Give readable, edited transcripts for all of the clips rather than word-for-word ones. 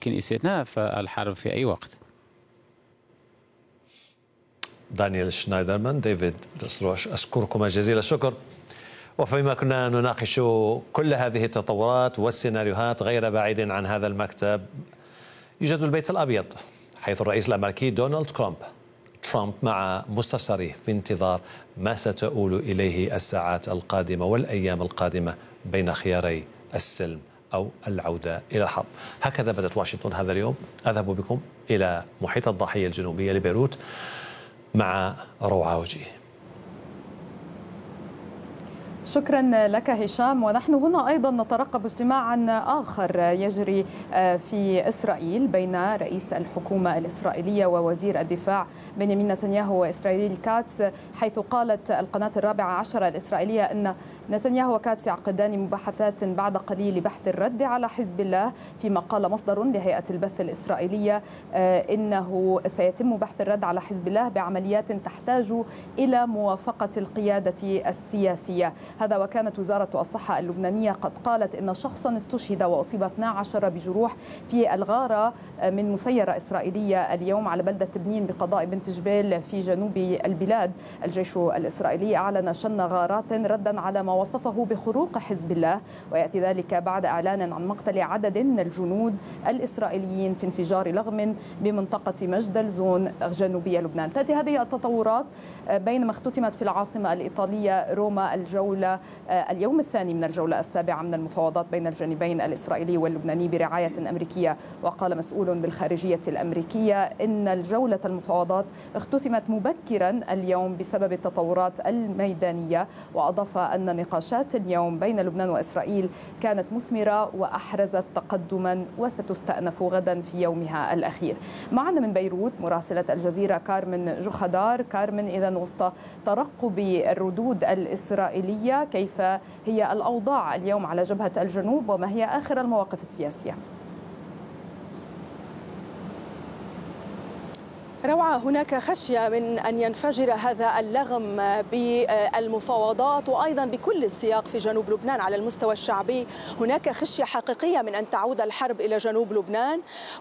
يمكن استئناف الحرب في أي وقت. دانيال شنايدرمان، ديفيد دستروش، أشكركم جزيل الشكر. وفيما كنا نناقش كل هذه التطورات والسيناريوهات، غير بعيد عن هذا المكتب يوجد البيت الأبيض، حيث الرئيس الأمريكي دونالد ترامب مع مستشاريه في انتظار ما ستؤول إليه الساعات القادمة والأيام القادمة بين خياري السلم أو العودة إلى الحرب. هكذا بدأت واشنطن هذا اليوم. أذهب بكم إلى محيط الضاحية الجنوبية لبيروت مع روعة وجيه. شكرا لك هشام. ونحن هنا أيضا نترقب اجتماعا آخر يجري في إسرائيل بين رئيس الحكومة الإسرائيلية ووزير الدفاع بنيامين نتنياهو وإسرائيل كاتس، حيث قالت القناة 14 الإسرائيلية أن نتنياهو وكاتس يعقدان مباحثات بعد قليل لبحث الرد على حزب الله، فيما قال مصدر لهيئة البث الإسرائيلية إنه سيتم بحث الرد على حزب الله بعمليات تحتاج إلى موافقة القيادة السياسية. هذا وكانت وزارة الصحة اللبنانية قد قالت إن شخصا استشهد وأصيب 12 بجروح في الغارة من مسيرة إسرائيلية اليوم على بلدة تبنين بقضاء بنت جبيل في جنوب البلاد. الجيش الإسرائيلي أعلن شن غارات ردا على ما وصفه بخروق حزب الله، ويأتي ذلك بعد إعلان عن مقتل عدد من الجنود الإسرائيليين في انفجار لغم بمنطقة مجدلزون جنوبي لبنان. تأتي هذه التطورات بينما اختتمت في العاصمة الإيطالية روما اليوم الثاني من الجولة السابعة من المفاوضات بين الجانبين الإسرائيلي واللبناني برعاية أمريكية. وقال مسؤول بالخارجية الأمريكية إن الجولة المفاوضات اختتمت مبكرا اليوم بسبب التطورات الميدانية، وأضاف أن نقاشات اليوم بين لبنان وإسرائيل كانت مثمرة وأحرزت تقدما وستستأنف غدا في يومها الأخير. معنا من بيروت مراسلة الجزيرة كارمن جوخدار. كارمن، إذن وسط ترقب الردود الإسرائيلية، كيف هي الأوضاع اليوم على جبهة الجنوب وما هي آخر المواقف السياسية؟ روعة، هناك خشية من أن ينفجر هذا اللغم بالمفاوضات وأيضا بكل السياق في جنوب لبنان. على المستوى الشعبي هناك خشية حقيقية من أن تعود الحرب إلى جنوب لبنان،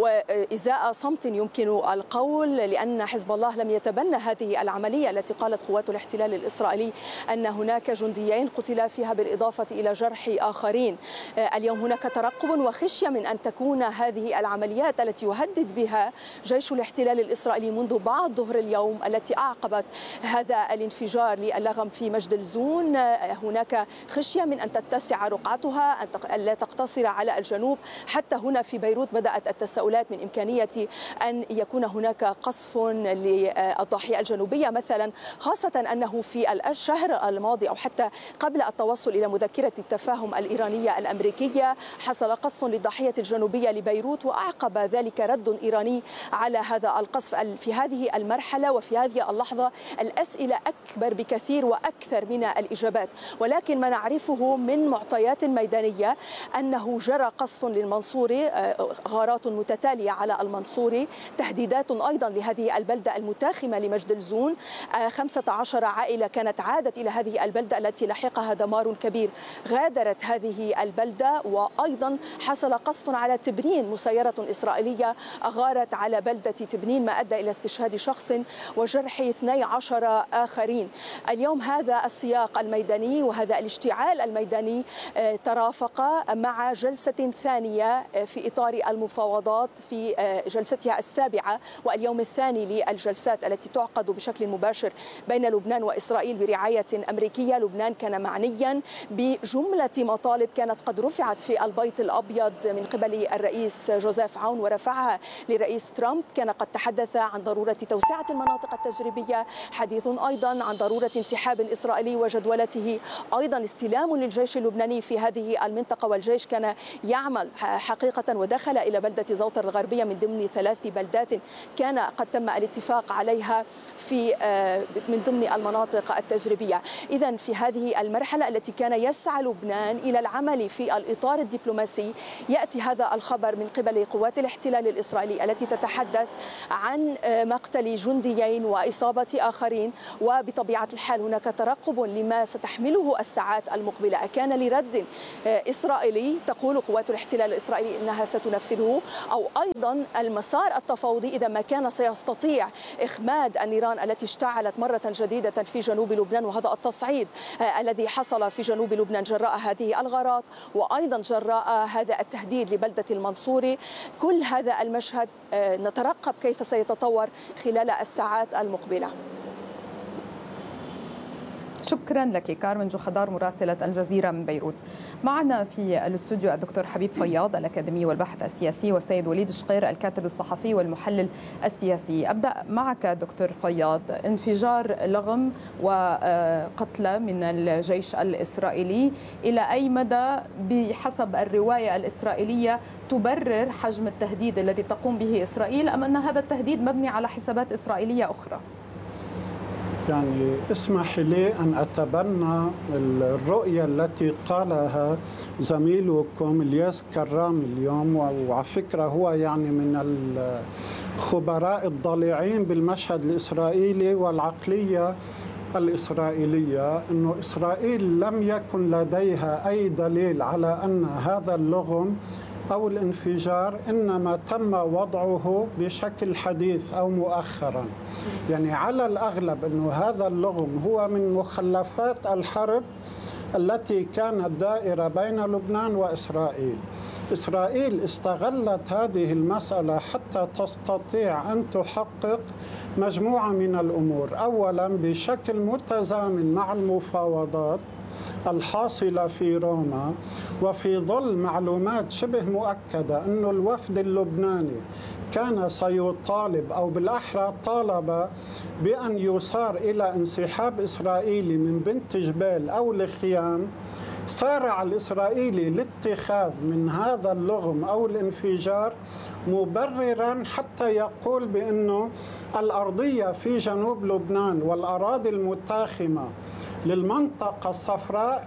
وإزاء صمت يمكن القول، لأن حزب الله لم يتبنى هذه العملية التي قالت قوات الاحتلال الإسرائيلي أن هناك جنديين قتلا فيها بالإضافة إلى جرح آخرين. اليوم هناك ترقب وخشية من أن تكون هذه العمليات التي يهدد بها جيش الاحتلال الإسرائيلي منذ بعد ظهر اليوم التي أعقبت هذا الانفجار للغم في مجدلزون، هناك خشية من أن تتسع رقعتها، أن لا تقتصر على الجنوب. حتى هنا في بيروت بدأت التساؤلات من إمكانية أن يكون هناك قصف للضاحية الجنوبية مثلا، خاصة أنه في الشهر الماضي أو حتى قبل التوصل إلى مذكرة التفاهم الإيرانية الأمريكية حصل قصف للضاحية الجنوبية لبيروت، وأعقب ذلك رد إيراني على هذا القصف. في هذه المرحلة وفي هذه اللحظة الأسئلة أكبر بكثير وأكثر من الإجابات، ولكن ما نعرفه من معطيات ميدانية أنه جرى قصف للمنصوري، غارات متتالية على المنصوري، تهديدات أيضا لهذه البلدة المتاخمة لمجدلزون. 15 عائلة كانت عادت إلى هذه البلدة التي لحقها دمار كبير، غادرت هذه البلدة. وأيضا حصل قصف على تبنين، مسيرة إسرائيلية أغارت على بلدة تبنين ما أدى إلى استشهاد شخص وجرح 12 آخرين. اليوم هذا السياق الميداني وهذا الاشتعال الميداني ترافق مع جلسة ثانية في إطار المفاوضات في جلستها السابعة واليوم الثاني للجلسات التي تعقد بشكل مباشر بين لبنان وإسرائيل برعاية أمريكية. لبنان كان معنيا بجملة مطالب كانت قد رفعت في البيت الأبيض من قبل الرئيس جوزيف عون ورفعها لرئيس ترامب. كان قد تحدث عن ضرورة توسعة المناطق التجريبية، حديث أيضا عن ضرورة انسحاب الإسرائيلي وجدولته، أيضا استلام للجيش اللبناني في هذه المنطقة. والجيش كان يعمل حقيقة ودخل إلى بلدة زوطر الغربية من ضمن 3 بلدات كان قد تم الاتفاق عليها من ضمن المناطق التجريبية. إذن في هذه المرحلة التي كان يسعى لبنان إلى العمل في الإطار الدبلوماسي، يأتي هذا الخبر من قبل قوات الاحتلال الإسرائيلي التي تتحدث عن مقتل جنديين وإصابة آخرين، وبطبيعة الحال هناك ترقب لما ستحمله الساعات المقبلة. كان لرد إسرائيلي تقول قوات الاحتلال الإسرائيلي أنها ستنفذه، أو أيضا المسار التفاوضي إذا ما كان سيستطيع إخماد النيران التي اشتعلت مرة جديدة في جنوب لبنان، وهذا التصعيد الذي حصل في جنوب لبنان جراء هذه الغارات وأيضا جراء هذا التهديد لبلدة المنصوري. كل هذا المشهد نترقب كيف سيتطور خلال الساعات المقبلة. شكرا لك كارمن جوخدار مراسلة الجزيرة من بيروت. معنا في الاستوديو الدكتور حبيب فياض الأكاديمي والباحث السياسي، والسيد وليد شقير الكاتب الصحفي والمحلل السياسي. أبدأ معك دكتور فياض. انفجار لغم وقتلى من الجيش الإسرائيلي، إلى أي مدى بحسب الرواية الإسرائيلية تبرر حجم التهديد الذي تقوم به إسرائيل، أم أن هذا التهديد مبني على حسابات إسرائيلية أخرى؟ يعني اسمح لي أن أتبنى الرؤية التي قالها زميلكم الياس كرام اليوم، وعلى فكرة هو يعني من الخبراء الضالعين بالمشهد الإسرائيلي والعقلية الإسرائيلية، أنه إسرائيل لم يكن لديها أي دليل على أن هذا اللغم أو الانفجار إنما تم وضعه بشكل حديث أو مؤخرا. يعني على الأغلب أنه هذا اللغم هو من مخلفات الحرب التي كانت دائرة بين لبنان وإسرائيل. إسرائيل استغلت هذه المسألة حتى تستطيع أن تحقق مجموعة من الأمور. أولا بشكل متزامن مع المفاوضات الحاصلة في روما، وفي ظل معلومات شبه مؤكدة أن الوفد اللبناني كان سيطالب أو بالأحرى طالب بأن يصار إلى انسحاب إسرائيلي من بنت جبيل أو الخيام، سارع الإسرائيلي لاتخاذ من هذا اللغم أو الانفجار مبررا حتى يقول بأنه الأرضية في جنوب لبنان والأراضي المتاخمة للمنطقة الصفراء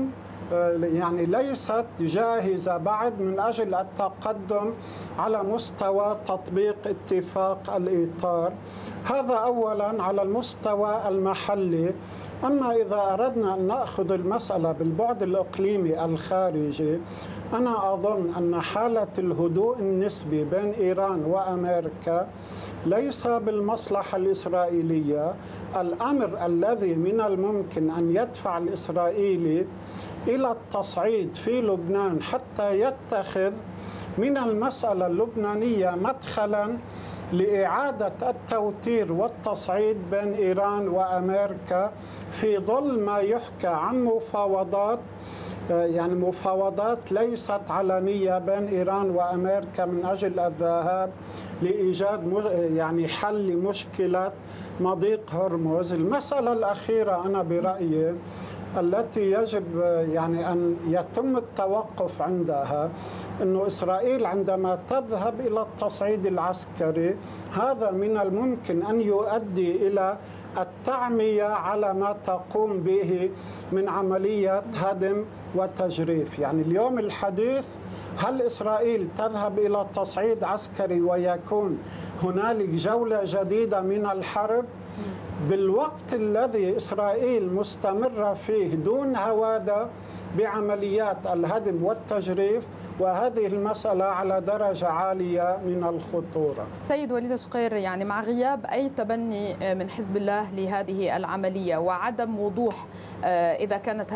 يعني ليست جاهزة بعد من أجل التقدم على مستوى تطبيق اتفاق الإطار. هذا أولا على المستوى المحلي. أما إذا أردنا أن نأخذ المسألة بالبعد الإقليمي الخارجي، أنا أظن أن حالة الهدوء النسبي بين إيران وأمريكا ليس بالمصلحة الإسرائيلية. الأمر الذي من الممكن أن يدفع الإسرائيلي إلى التصعيد في لبنان حتى يتخذ من المسألة اللبنانية مدخلاً لإعادة التوتير والتصعيد بين إيران وأمريكا، في ظل ما يحكى عن مفاوضات، يعني مفاوضات ليست علنية بين إيران وأمريكا من أجل الذهاب لإيجاد يعني حل لمشكلة مضيق هرمز. المسألة الأخيرة أنا برأيي التي يجب يعني أن يتم التوقف عندها، أن إسرائيل عندما تذهب إلى التصعيد العسكري هذا من الممكن أن يؤدي إلى التعمية على ما تقوم به من عملية هدم وتجريف. يعني اليوم الحديث هل إسرائيل تذهب إلى تصعيد عسكري ويكون هنالك جولة جديدة من الحرب بالوقت الذي إسرائيل مستمرة فيه دون هوادة بعمليات الهدم والتجريف، وهذه المسألة على درجة عالية من الخطورة. سيد وليد شقير، يعني مع غياب أي تبني من حزب الله لهذه العملية وعدم وضوح إذا كانت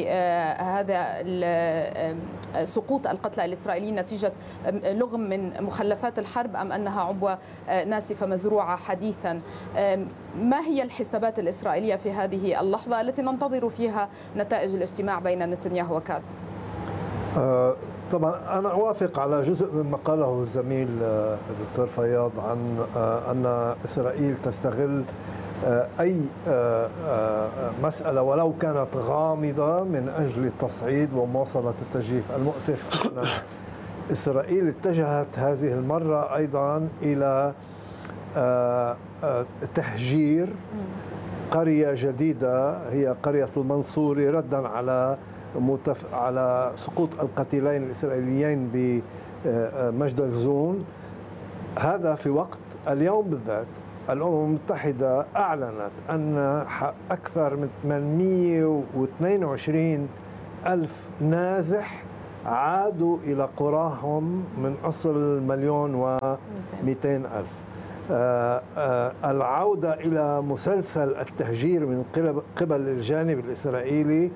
هذا سقوط القتلى الإسرائيليين نتيجة لغم من مخلفات الحرب أم أنها عبوة ناسفة مزروعة حديثا، ما هي الحسابات الإسرائيلية في هذه اللحظة التي ننتظر فيها نتائج الاجتماع بين نتنياهو وكاتس؟ طبعا أنا أوافق على جزء مما قاله الزميل الدكتور فياض عن أن إسرائيل تستغل أي مسألة ولو كانت غامضة من أجل التصعيد ومواصلة التجريف. المؤسف أن إسرائيل اتجهت هذه المرة أيضا إلى تهجير قرية جديدة هي قرية المنصوري ردا على سقوط القتيلين الإسرائيليين بمجد الزون. هذا في وقت اليوم بالذات الأمم المتحدة أعلنت أن أكثر من 822 ألف نازح عادوا إلى قراهم من أصل 1,200,000. العودة إلى مسلسل التهجير من قبل الجانب الإسرائيلي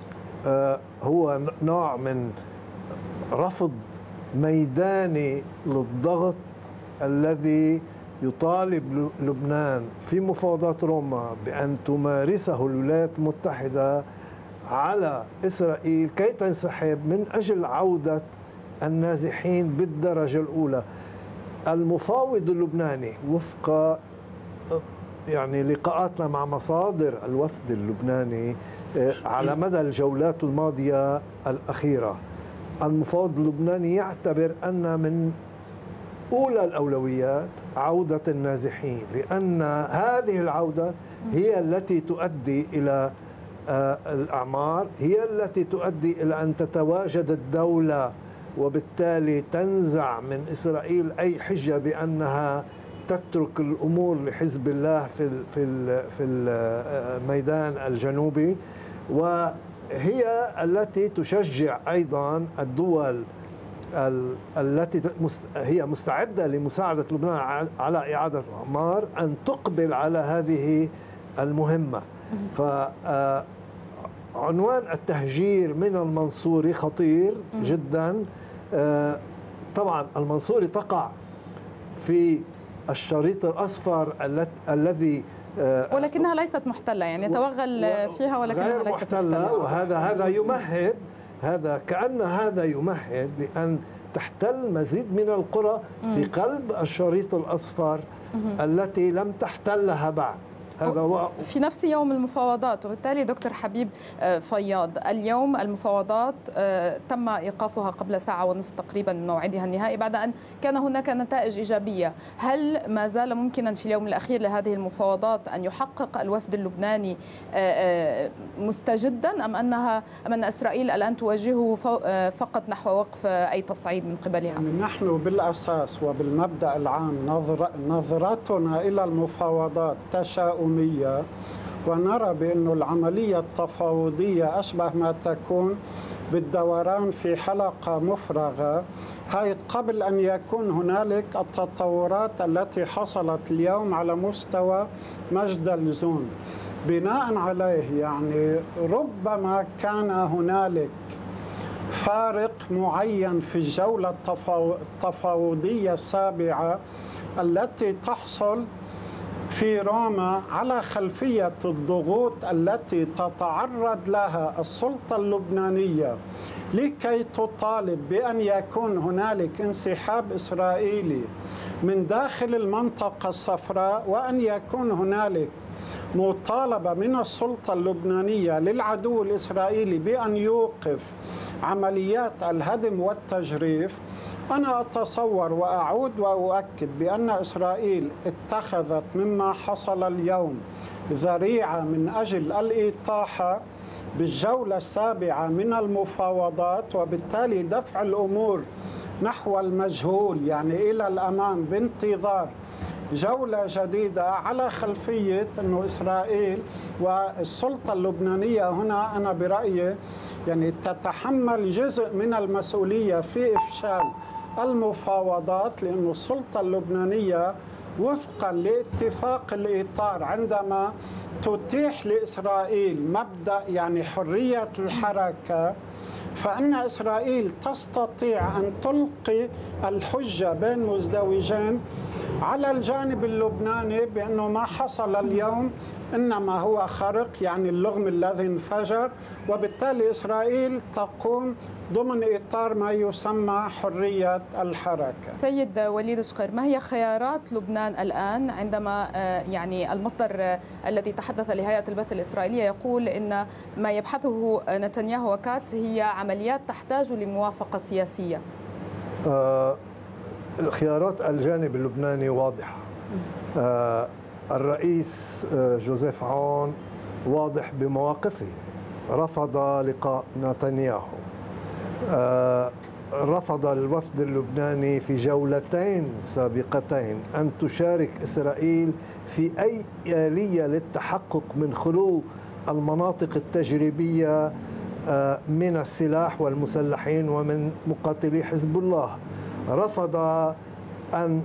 هو نوع من رفض ميداني للضغط الذي يطالب لبنان في مفاوضات روما بأن تمارسه الولايات المتحدة على إسرائيل كي تنسحب من أجل عودة النازحين بالدرجة الأولى. المفاوض اللبناني وفق يعني لقاءاتنا مع مصادر الوفد اللبناني على مدى الجولات الماضية الأخيرة، المفاوض اللبناني يعتبر أن من أولى الأولويات عودة النازحين، لأن هذه العودة هي التي تؤدي إلى الأعمار، هي التي تؤدي إلى أن تتواجد الدولة وبالتالي تنزع من إسرائيل أي حجة بأنها تترك الأمور لحزب الله في الميدان الجنوبي، وهي التي تشجع أيضا الدول التي هي مستعدة لمساعدة لبنان على إعادة الأعمار أن تقبل على هذه المهمة. فعنوان التهجير من المنصوري خطير جدا. طبعا المنصوري تقع في الشريط الأصفر الذي ولكنها ليست محتلة، يعني توغل فيها ولكنها ليست محتلة، وهذا يمهد هذا يمهد لأن تحتل مزيد من القرى في قلب الشريط الأصفر التي لم تحتلها بعد. هذا في نفس يوم المفاوضات. وبالتالي دكتور حبيب فياض، اليوم المفاوضات تم إيقافها قبل ساعة ونصف تقريبا من موعدها النهائي بعد أن كان هناك نتائج إيجابية. هل ما زال ممكنا في اليوم الأخير لهذه المفاوضات أن يحقق الوفد اللبناني مستجدا أم أن إسرائيل الآن تواجهه فقط نحو وقف أي تصعيد من قبلها؟ يعني نحن بالأساس وبالمبدأ العام نظرتنا إلى المفاوضات تشاؤمية، ونرى بأن العملية التفاوضية أشبه ما تكون بالدوران في حلقة مفرغة. هاي قبل أن يكون هنالك التطورات التي حصلت اليوم على مستوى مجد اللزون. بناء عليه يعني ربما كان هنالك فارق معين في الجولة التفاوضية السابعة التي تحصل في روما على خلفية الضغوط التي تتعرض لها السلطة اللبنانية لكي تطالب بأن يكون هنالك انسحاب إسرائيلي من داخل المنطقة الصفراء، وأن يكون هنالك مطالبة من السلطة اللبنانية للعدو الإسرائيلي بأن يوقف عمليات الهدم والتجريف. أنا أتصور وأعود وأؤكد بأن إسرائيل اتخذت مما حصل اليوم ذريعة من أجل الإطاحة بالجولة السابعة من المفاوضات، وبالتالي دفع الأمور نحو المجهول يعني إلى الأمام بانتظار جولة جديدة على خلفية أنه إسرائيل والسلطة اللبنانية هنا أنا برأيي يعني تتحمل جزء من المسؤولية في إفشال المفاوضات، لأن السلطة اللبنانية وفقا لاتفاق الإطار عندما تتيح لإسرائيل مبدأ يعني حرية الحركة، فإن إسرائيل تستطيع أن تلقي الحجة بين مزدوجين على الجانب اللبناني بأنه ما حصل اليوم إنما هو خرق يعني اللغم الذي انفجر، وبالتالي إسرائيل تقوم ضمن إطار ما يسمى حرية الحركة. سيد وليد شقير، ما هي خيارات لبنان الآن عندما يعني المصدر الذي تحدث لهيئة البث الإسرائيلية يقول إن ما يبحثه نتنياهو وكاتس هي عمليات تحتاج لموافقة سياسية؟ الخيارات الجانب اللبناني واضحة. الرئيس جوزيف عون واضح بمواقفه، رفض لقاء نتنياهو. رفض الوفد اللبناني في جولتين سابقتين أن تشارك إسرائيل في أي آلية للتحقق من خلو المناطق التجريبية من السلاح والمسلحين ومن مقاتلي حزب الله. رفض أن